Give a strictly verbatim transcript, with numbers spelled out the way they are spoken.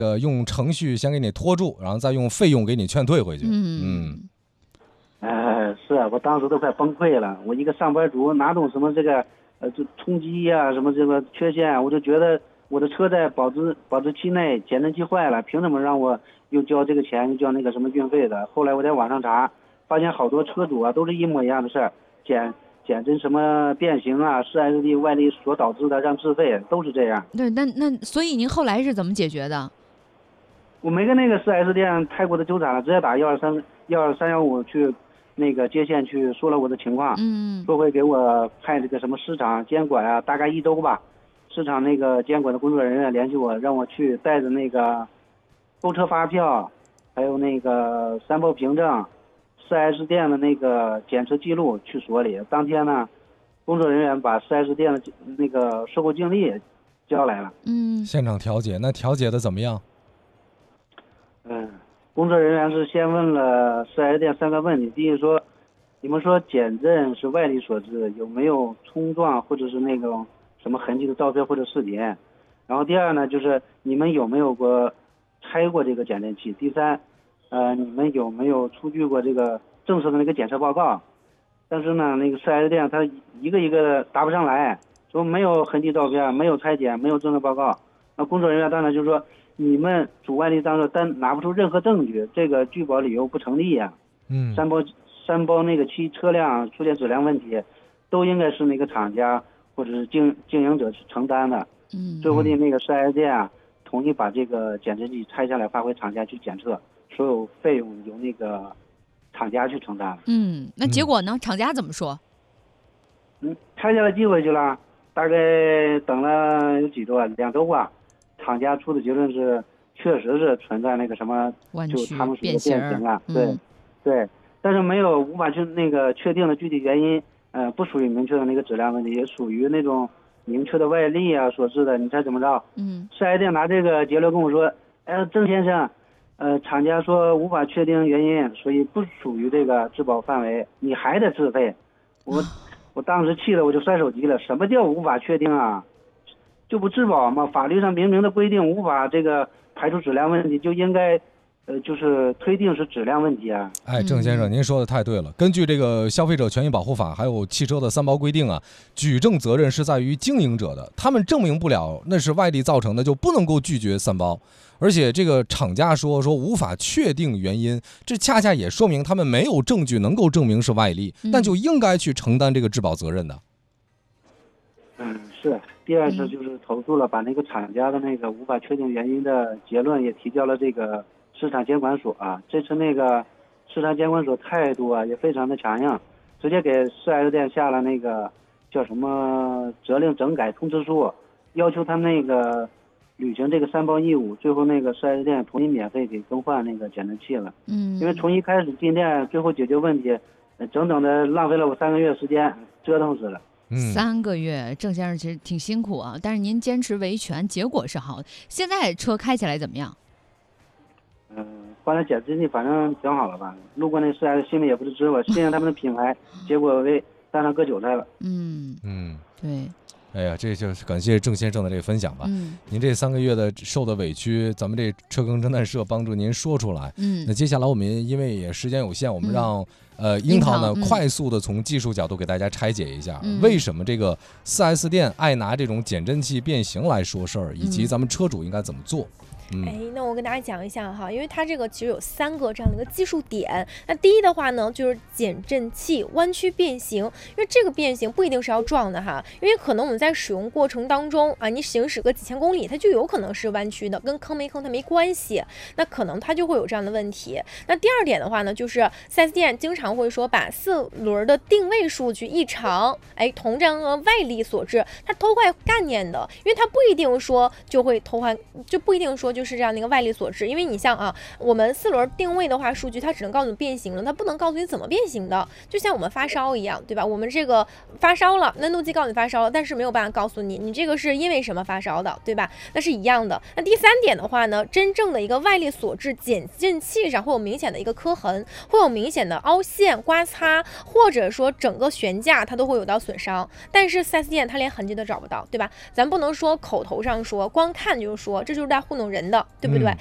呃用程序先给你拖住，然后再用费用给你劝退回去。嗯。 嗯呃，是啊，我当时都快崩溃了。我一个上班族，哪懂什么这个呃，这冲击呀、啊，什么这个缺陷，我就觉得我的车在保质保质期内减震器坏了，凭什么让我又交这个钱，又交那个什么运费的？后来我在网上查，发现好多车主啊都是一模一样的事儿，减减震什么变形啊，四 S 店外力所导致的让自费，都是这样。 对，那那所以您后来是怎么解决的？ 我没跟那个四 S 店太过的纠缠了，直接打幺二三幺二三幺五去。那个接线去说了我的情况， 嗯， 说会给我派这个什么市场监管啊，大概一周吧。市场那个监管的工作人员联系我，让我去带着那个购车发票，还有那个三包凭证、四 S 店的那个检测记录去所里。当天呢，工作人员把四 S 店的那个售后经历叫来了， 嗯， 现场调解，那调解的怎么样？ 嗯。工作人员是先问了四 S 店三个问题，第一说，你们说减震是外力所致，有没有冲撞或者是那种什么痕迹的照片或者视频？然后第二呢，就是你们有没有过拆过这个减震器？第三，呃，你们有没有出具过这个正式的那个检测报告？但是呢，那个四 S 店他一个一个答不上来，说没有痕迹照片，没有拆检，没有正式报告。那工作人员当然就说，你们主外力当时单拿不出任何证据，这个拒保理由不成立呀、啊。 嗯， 三包三包那个汽车辆出现质量问题，都应该是那个厂家或者是经经营者去承担的。 嗯， 最后的那个四 S 店啊，同意把这个检测器拆下来发回厂家去检测，所有费用由那个厂家去承担。 嗯，那结果呢？嗯、厂家怎么说？ 嗯，拆下来寄回去了，大概等了有几周啊，两周吧。厂家出的结论是，确实是存在那个什么，就他们说的变形啊，对、嗯，对，但是没有无法去那个确定的具体原因，呃，不属于明确的那个质量问题，也属于那种明确的外力啊所致的。你猜怎么着？ 嗯， 四 S 店拿这个结论跟我说，哎，郑先生，呃，厂家说无法确定原因，所以不属于这个质保范围，你还得自费。我我当时气得我就摔手机了，什么叫无法确定啊？就不质保吗？法律上明明的规定无法这个排除质量问题，就应该，呃，就是推定是质量问题啊。 哎，郑先生，您说的太对了。根据这个消费者权益保护法，还有汽车的三包规定啊，举证责任是在于经营者的，他们证明不了那是外力造成的，就不能够拒绝三包。而且这个厂家说说无法确定原因，这恰恰也说明他们没有证据能够证明是外力，那就应该去承担这个质保责任的。 嗯，是。第二次就是投诉了，把那个厂家的那个无法确定原因的结论也提交了这个市场监管所啊。这次那个市场监管所态度啊也非常的强硬，直接给四 S 店下了那个叫什么责令整改通知书，要求他那个履行这个三包义务。最后那个四 S 店同意免费给更换那个减震器了。 嗯， 因为从一开始进店，最后解决问题，整整的浪费了我三个月时间，折腾死了。 三个月，郑先生其实挺辛苦啊，但是您坚持维权，结果是好的。现在车开起来怎么样？ 嗯、呃，换了减震器，反正挺好了吧。路过那四 S，心里也不是滋味，信任他们的品牌，结果为当上割韭菜了。 嗯嗯， 对。 哎呀，这就是感谢郑先生的这个分享吧。 嗯， 您这三个月的受的委屈，咱们这车更侦探社帮助您说出来。 嗯， 那接下来我们因为也时间有限，我们让、嗯、呃樱桃呢、嗯、快速的从技术角度给大家拆解一下， 嗯、 为什么这个 四 S 店爱拿这种减震器变形来说事儿，以及咱们车主应该怎么做。 嗯、哎，那我跟大家讲一下哈，因为它这个其实有三个这样的一个技术点。那第一的话呢，就是减震器弯曲变形，因为这个变形不一定是要撞的哈，因为可能我们在使用过程当中啊，你行驶个几千公里，它就有可能是弯曲的，跟坑没坑它没关系，那可能它就会有这样的问题。那第二点的话呢，就是四 S 店经常会说把四轮的定位数据异常，哎，同这样的外力所致，它偷换概念的，因为它不一定说就会偷换，就不一定说就。就是这样的一个外力所致，因为你像啊，我们四轮定位的话，数据它只能告诉你变形了，它不能告诉你怎么变形的，就像我们发烧一样，对吧？我们这个发烧了，那诺基告诉你发烧了，但是没有办法告诉你你这个是因为什么发烧的，对吧？那是一样的。那第三点的话呢，真正的一个外力所致，减震器上会有明显的一个磕痕，会有明显的凹陷、刮擦，或者说整个悬架它都会有到损伤，但是四 S 店它连痕迹都找不到，对吧？咱不能说口头上说，光看就说，这就是在糊弄人。 人的，对不对？ 嗯